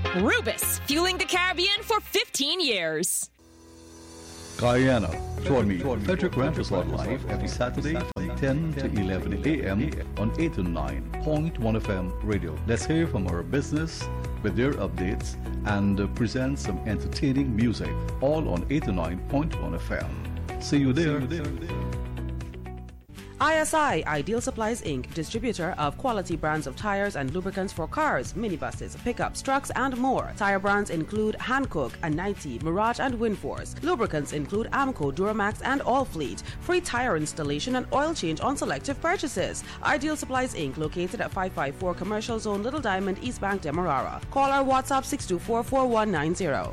Rubus, fueling the Caribbean for 15 years. Guyana, join me, Frederick Rampersad live every Saturday from 10 to 11 a.m. on 89.1 FM radio. Let's hear from our business with their updates and present some entertaining music, all on 89.1 FM. See you there. ISI, Ideal Supplies Inc., distributor of quality brands of tires and lubricants for cars, minibuses, pickups, trucks, and more. Tire brands include Hankook, Anite, Mirage, and Winforce. Lubricants include Amco, Duramax, and Allfleet. Free tire installation and oil change on selective purchases. Ideal Supplies Inc., located at 554 Commercial Zone, Little Diamond, East Bank, Demerara. Call our WhatsApp 624-4190.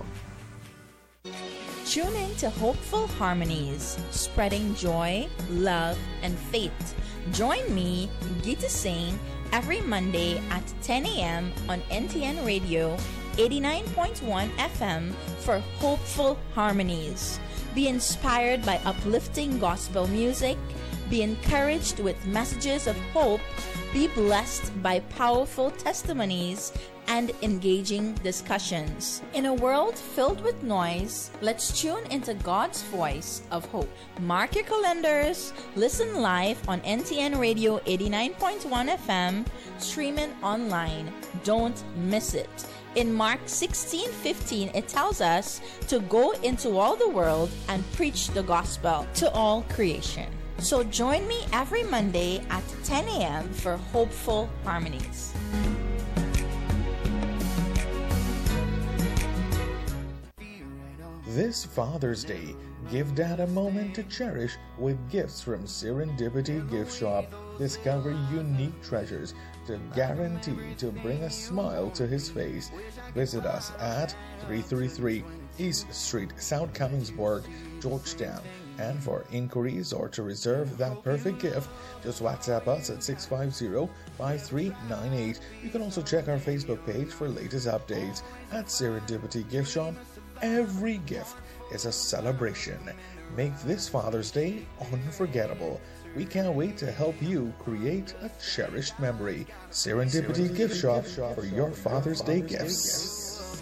Tune in to Hopeful Harmonies, spreading joy, love, and faith. Join me, Geeta Singh, every Monday at 10 a.m. on NTN Radio 89.1 FM for Hopeful Harmonies. Be inspired by uplifting gospel music, be encouraged with messages of hope, be blessed by powerful testimonies, and engaging discussions. In a world filled with noise, let's tune into God's voice of hope. Mark your calendars, listen live on NTN Radio 89.1 FM, streaming online. Don't miss it. In Mark 16:15, it tells us to go into all the world and preach the gospel to all creation. So join me every Monday at 10 a.m. for Hopeful Harmonies. This Father's Day, give Dad a moment to cherish with gifts from Serendipity Gift Shop. Discover unique treasures to guarantee to bring a smile to his face. Visit us at 333 East Street, South Commingsburg, Georgetown. And for inquiries or to reserve that perfect gift, just WhatsApp us at 650-5398. You can also check our Facebook page for latest updates at Serendipity Gift Shop. Every gift is a celebration. Make this Father's Day unforgettable. We can't wait to help you create a cherished memory. Serendipity Gift Shop for your Father's Day gifts.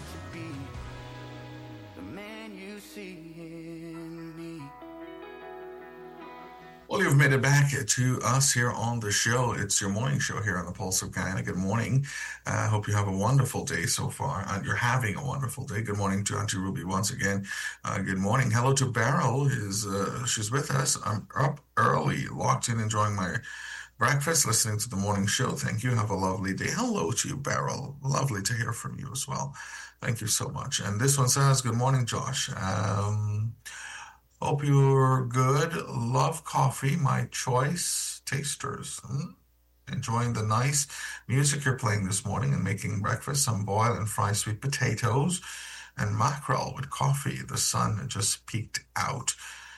Well, you've made it back to us here on the show. It's your morning show here on the Pulse of Guyana. Good morning. I hope you have a wonderful day so far. You're having a wonderful day. Good morning to Auntie Ruby once again. Good morning. Hello to Beryl. She's with us. I'm up early, locked in, enjoying my breakfast, listening to the morning show. Thank you. Have a lovely day. Hello to you, Beryl. Lovely to hear from you as well. Thank you so much. And this one says, good morning, Josh. Hope you're good. Love coffee, my choice. Tasters. Enjoying the nice music you're playing this morning and making breakfast. Some boil and fry sweet potatoes and mackerel with coffee. The sun just peeked out.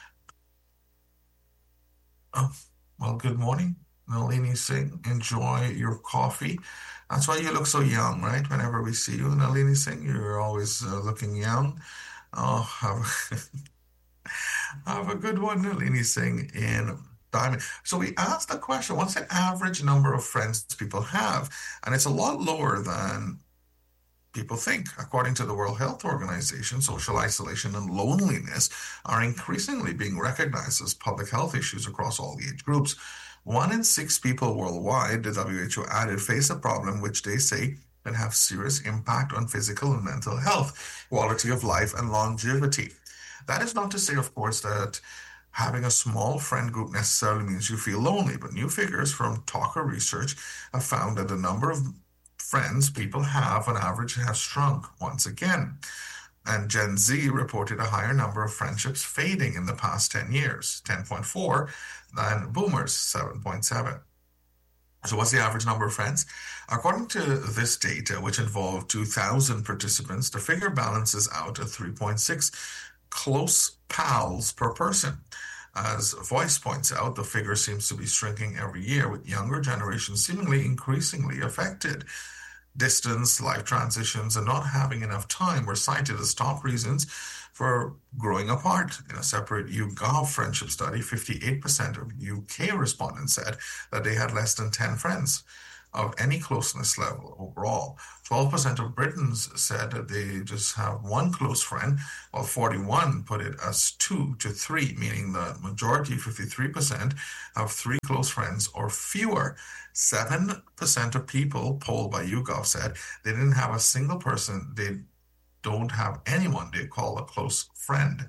Oh, well, good morning, Nalini Singh. Enjoy your coffee. That's why you look so young, right? Whenever we see you, Nalini Singh, you're always looking young. Oh, have a good one, Nalini Singh in Diamond. So we asked the question, what's the average number of friends people have? And it's a lot lower than people think. According to the World Health Organization, social isolation and loneliness are increasingly being recognized as public health issues across all age groups. 1 in 6 people worldwide, the WHO added, face a problem which they say can have serious impact on physical and mental health, quality of life, and longevity. That is not to say, of course, that having a small friend group necessarily means you feel lonely, but new figures from Talker Research have found that the number of friends people have on average has shrunk once again. And Gen Z reported a higher number of friendships fading in the past 10 years, 10.4, than boomers, 7.7. So what's the average number of friends? According to this data, which involved 2,000 participants, the figure balances out at 3.6 close pals per person. As Voice points out, the figure seems to be shrinking every year, with younger generations seemingly increasingly affected. Distance, life transitions, and not having enough time were cited as top reasons for growing apart. In a separate YouGov friendship study, 58% of UK respondents said that they had less than 10 friends. of any closeness level overall. 12% of Britons said that they just have one close friend, while 41 put it as 2 to 3, meaning the majority, 53%, have 3 close friends or fewer. 7% of people polled by YouGov said they didn't have a single person, they don't have anyone they call a close friend.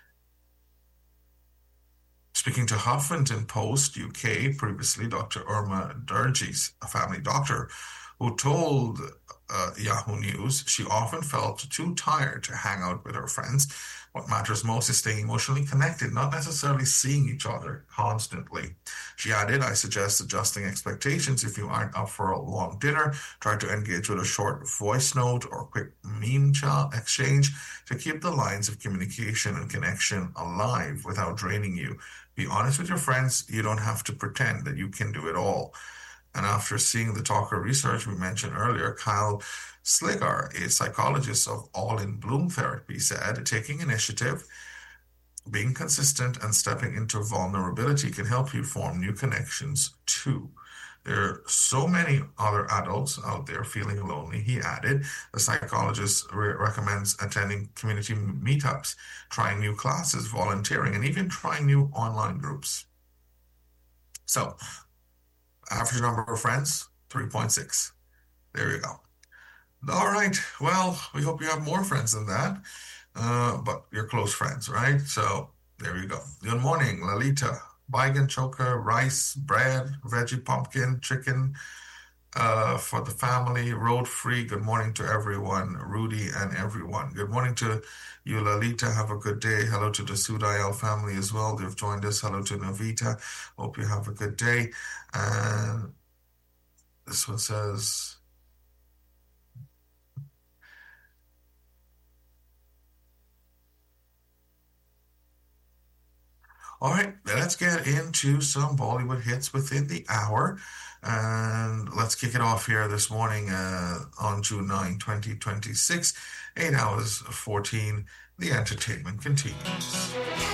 Speaking to Huffington Post UK previously, Dr. Irma Durgis, a family doctor, who told Yahoo News she often felt too tired to hang out with her friends. What matters most is staying emotionally connected, not necessarily seeing each other constantly. She added, I suggest adjusting expectations. If you aren't up for a long dinner, try to engage with a short voice note or quick meme exchange to keep the lines of communication and connection alive without draining you. Be honest with your friends. You don't have to pretend that you can do it all. And after seeing the Talker research we mentioned earlier, Kyle Sligar, a psychologist of All in Bloom Therapy, said taking initiative, being consistent, and stepping into vulnerability can help you form new connections too. There are so many other adults out there feeling lonely, he added. The psychologist recommends attending community meetups, trying new classes, volunteering, and even trying new online groups. So, average number of friends, 3.6. There you go. All right. Well, we hope you have more friends than that, but you're close friends, right? So there you go. Good morning, Lalita. Baigan choker, rice, bread, veggie, pumpkin, chicken for the family, road free. Good morning to everyone, Rudy and everyone. Good morning to you, Lalita. Have a good day. Hello to the Sudayal family as well. They've joined us. Hello to Navita. Hope you have a good day. And this one says, all right, let's get into some Bollywood hits within the hour. And let's kick it off here this morning on June 9, 2026, 8 hours 14. The entertainment continues.